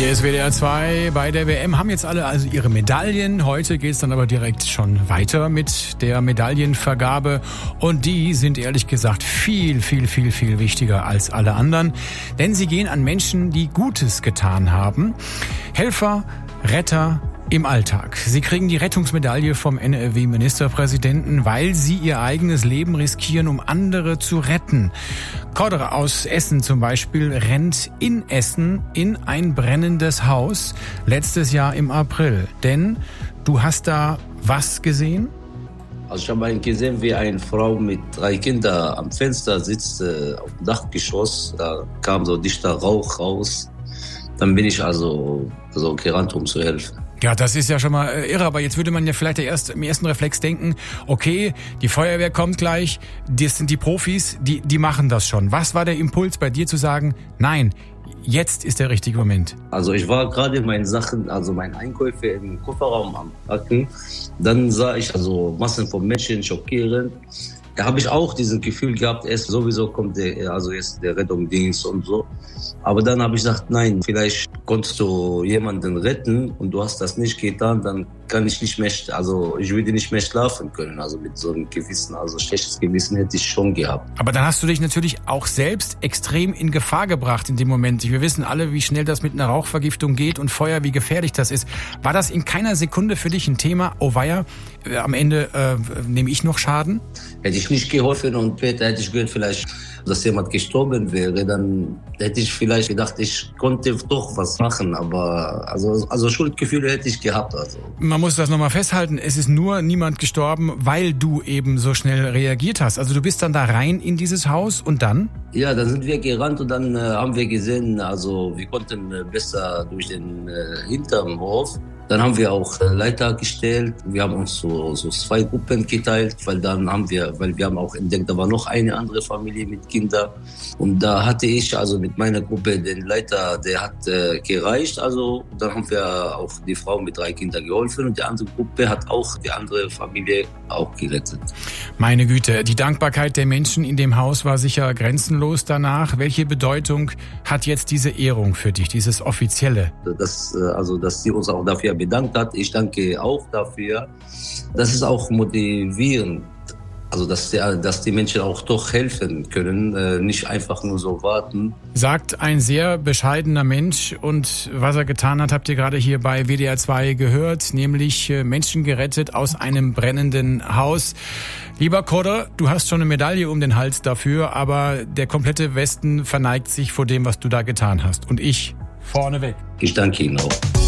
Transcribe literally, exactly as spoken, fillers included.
Hier ist W D R zwei bei der W M, haben jetzt alle also ihre Medaillen. Heute geht es dann aber direkt schon weiter mit der Medaillenvergabe. Und die sind ehrlich gesagt viel, viel, viel, viel wichtiger als alle anderen. Denn sie gehen an Menschen, die Gutes getan haben. Helfer, Retter im Alltag. Sie kriegen die Rettungsmedaille vom N R W-Ministerpräsidenten, weil sie ihr eigenes Leben riskieren, um andere zu retten. Kodre aus Essen zum Beispiel rennt in Essen in ein brennendes Haus letztes Jahr im April. Denn du hast da was gesehen? Also ich habe gesehen, wie eine Frau mit drei Kindern am Fenster sitzt, äh, auf dem Dachgeschoss. Da kam so dichter Rauch raus. Dann bin ich also, also gerannt, um zu helfen. Ja, das ist ja schon mal irre, aber jetzt würde man ja vielleicht erst im ersten Reflex denken, okay, die Feuerwehr kommt gleich, das sind die Profis, die, die machen das schon. Was war der Impuls bei dir zu sagen, nein, jetzt ist der richtige Moment? Also ich war gerade meine Sachen, also meine Einkäufe im Kofferraum am Packen. Dann sah ich also Massen von Menschen, schockierend. Da habe ich auch dieses Gefühl gehabt, erst sowieso kommt der, also jetzt der Rettungsdienst und so. Aber dann habe ich gesagt, nein, vielleicht konntest du jemanden retten und du hast das nicht getan, dann kann ich nicht mehr, also ich würde nicht mehr schlafen können. Also mit so einem Gewissen, also schlechtes Gewissen hätte ich schon gehabt. Aber dann hast du dich natürlich auch selbst extrem in Gefahr gebracht in dem Moment. Wir wissen alle, wie schnell das mit einer Rauchvergiftung geht und Feuer, wie gefährlich das ist. War das in keiner Sekunde für dich ein Thema? Oh weia, am Ende äh, nehme ich noch Schaden? Hätte ich nicht geholfen und später hätte ich gehört, vielleicht, dass jemand gestorben wäre, dann hätte ich vielleicht gedacht, ich konnte doch was machen, aber also, also Schuldgefühle hätte ich gehabt. Also. Man muss das nochmal festhalten, es ist nur niemand gestorben, weil du eben so schnell reagiert hast. Also du bist dann da rein in dieses Haus und dann? Ja, dann sind wir gerannt und dann äh, haben wir gesehen, also wir konnten äh, besser durch den äh, hinterm Hof. Dann haben wir auch Leiter gestellt. Wir haben uns so, so zwei Gruppen geteilt, weil dann haben wir, weil wir haben auch entdeckt, da war noch eine andere Familie mit Kindern. Und da hatte ich also mit meiner Gruppe den Leiter, der hat äh, gereicht. Also dann haben wir auch die Frau mit drei Kindern geholfen und die andere Gruppe hat auch die andere Familie auch gerettet. Meine Güte, die Dankbarkeit der Menschen in dem Haus war sicher grenzenlos danach. Welche Bedeutung hat jetzt diese Ehrung für dich, dieses Offizielle? Das, also, dass sie uns auch dafür bedankt hat. Ich danke auch dafür. Das ist auch motivierend. Also, dass die, dass die Menschen auch doch helfen können, äh, nicht einfach nur so warten. Sagt ein sehr bescheidener Mensch. Und was er getan hat, habt ihr gerade hier bei W D R zwei gehört, nämlich äh, Menschen gerettet aus einem brennenden Haus. Lieber Kodre, du hast schon eine Medaille um den Hals dafür, aber der komplette Westen verneigt sich vor dem, was du da getan hast. Und ich vorneweg. Ich danke Ihnen auch.